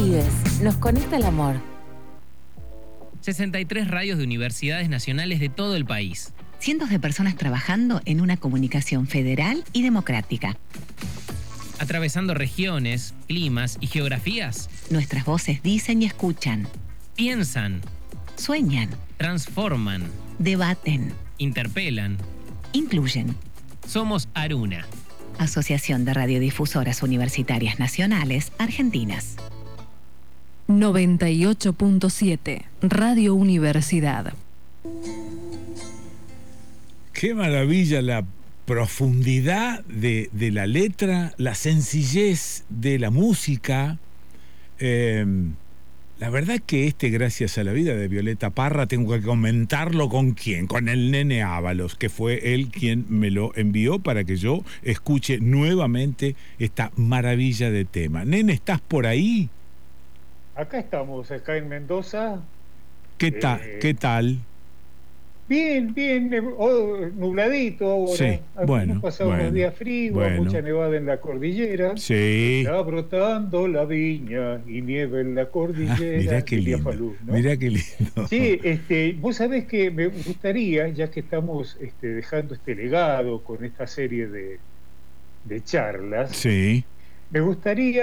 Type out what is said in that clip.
IDES, nos conecta el amor. 63 radios de universidades nacionales de todo el país. Cientos de personas trabajando en una comunicación federal y democrática. Atravesando regiones, climas y geografías. Nuestras voces dicen y escuchan. Piensan. Sueñan. Transforman. Debaten. Interpelan. Incluyen. Somos Aruna. Asociación de Radiodifusoras Universitarias Nacionales Argentinas. 98.7 Radio Universidad. Qué maravilla la profundidad de la letra, la sencillez de la música. La verdad que Gracias a la Vida de Violeta Parra tengo que comentarlo ¿con quién? Con el Nene Ábalos, que fue él quien me lo envió para que yo escuche nuevamente esta maravilla de tema. Nene, ¿estás por ahí? Acá estamos, acá en Mendoza. ¿Qué tal? Bien, nubladito ahora. Sí, bueno. Hemos pasado unos días fríos, mucha nevada en la cordillera. Sí. Está brotando la viña y nieva en la cordillera. Mirá qué lindo. Falú, ¿no? Mirá qué lindo. Sí, vos sabés que me gustaría, ya que estamos dejando este legado con esta serie de charlas, sí, me gustaría